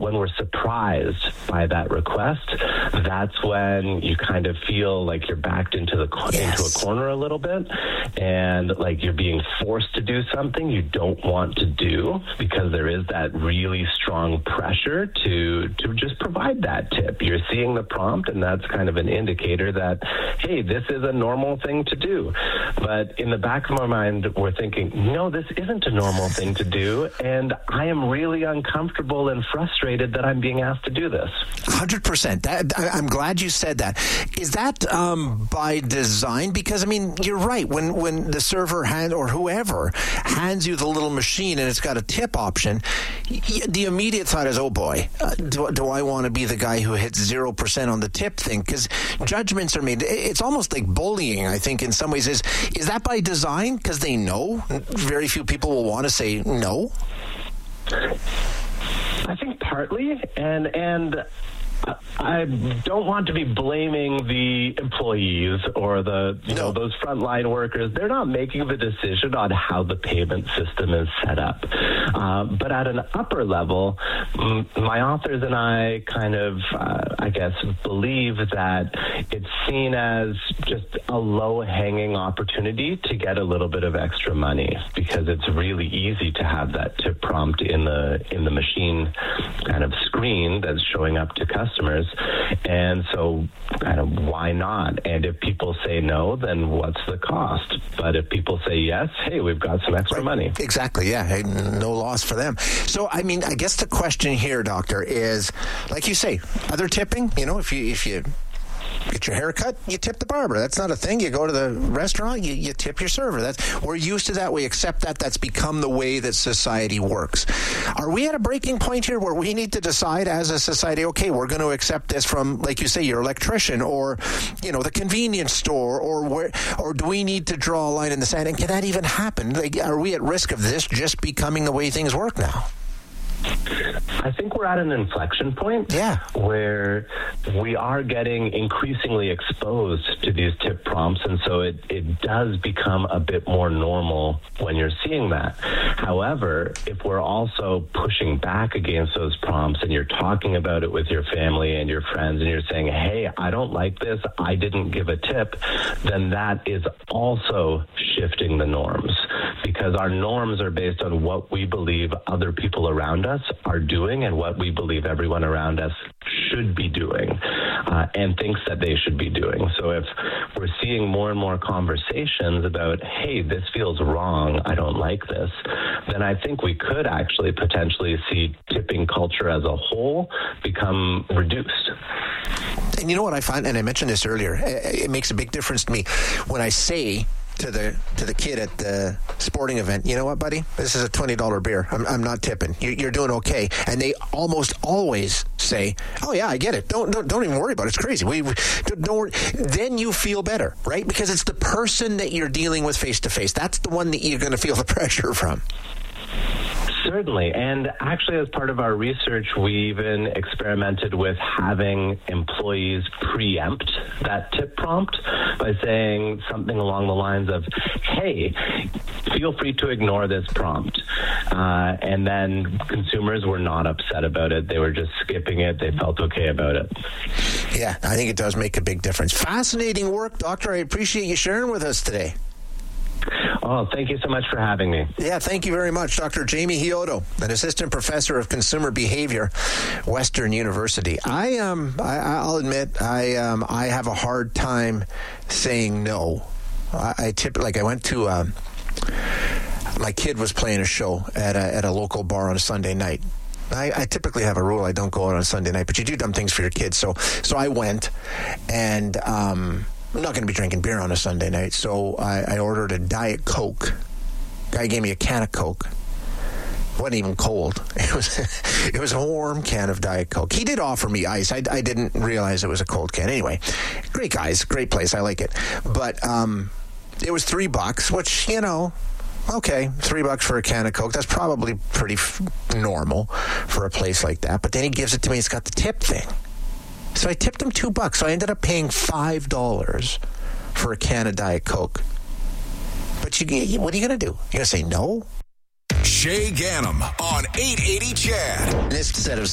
when we're surprised by that request, that's when you kind of feel like you're backed into a corner a little bit, and like you're being forced to do something you don't want to do, because there is that really strong pressure to just provide that tip. You're seeing the prompt, and that's kind of an indicator that, hey, this is a normal thing to do. But in the back of my mind, we're thinking, no, this isn't a normal thing to do, and I am really uncomfortable and frustrated that I'm being asked to do this. 100%. I'm glad you said that. Is that by design? Because, I mean, you're right. When the server or whoever hands you the little machine and it's got a tip option, the immediate thought is, oh boy, do I want to be the guy who hits 0% on the tip thing? Because judgments are made. It's almost like bullying, I think, in some ways. Is that by design? Because they know very few people will want to say no? I think partly, and I don't want to be blaming the employees or those frontline workers. They're not making the decision on how the payment system is set up. But at an upper level, my authors and I kind of, believe that it's seen as just a low-hanging opportunity to get a little bit of extra money, because it's really easy to have that tip prompt in the machine kind of screen that's showing up to customers. And so kind of why not? And if people say no, then what's the cost? But if people say yes, hey, we've got some extra money. Exactly, yeah. Hey, no loss for them. So, I mean, I guess the question here, Doctor, is, like you say, other tipping, if you get your hair cut, you tip the barber. That's not a thing. You go to the restaurant, you tip your server. We're used to that. We accept that. That's become the way that society works. Are we at a breaking point here where we need to decide as a society, okay, we're going to accept this from, like you say, your electrician or, the convenience store, or do we need to draw a line in the sand? And can that even happen? Like, are we at risk of this just becoming the way things work now? I think we're at an inflection point where we are getting increasingly exposed to these tip prompts, and so it does become a bit more normal when you're seeing that. However, if we're also pushing back against those prompts and you're talking about it with your family and your friends and you're saying, hey, I don't like this, I didn't give a tip, then that is also shifting the norms, because our norms are based on what we believe other people around us are doing and what we believe everyone around us should be doing and thinks that they should be doing. So if we're seeing more and more conversations about, hey, this feels wrong, I don't like this, then I think we could actually potentially see tipping culture as a whole become reduced. And you know what I find, and I mentioned this earlier, it makes a big difference to me when I say to the kid at the sporting event, you know what, buddy? This is a $20 beer. I'm not tipping. You're doing okay. And they almost always say, oh yeah, I get it. Don't even worry about it. It's crazy. Don't worry. Then you feel better, right? Because it's the person that you're dealing with face to face. That's the one that you're going to feel the pressure from. Certainly. And actually, as part of our research, we even experimented with having employees preempt that tip prompt by saying something along the lines of, hey, feel free to ignore this prompt. And then consumers were not upset about it. They were just skipping it. They felt okay about it. Yeah, I think it does make a big difference. Fascinating work, Doctor. I appreciate you sharing with us today. Oh, thank you so much for having me. Yeah, thank you very much, Dr. Jamie Hiodo, an assistant professor of consumer behavior, Western University. I'll admit, I have a hard time saying no. I went to my kid was playing a show at a local bar on a Sunday night. I typically have a rule: I don't go out on Sunday night, but you do dumb things for your kids. So I went, and I'm not going to be drinking beer on a Sunday night, so I ordered a Diet Coke. Guy gave me a can of Coke. It wasn't even cold. It was a warm can of Diet Coke. He did offer me ice. I didn't realize it was a cold can. Anyway, great guys, great place. I like it. But it was $3, which, okay, $3 for a can of Coke. That's probably pretty normal for a place like that. But then he gives it to me. It's got the tip thing. So I tipped him $2. So I ended up paying $5 for a can of Diet Coke. But what are you going to do? You're going to say no? Shay Gannam on 880 CHAD. Instead of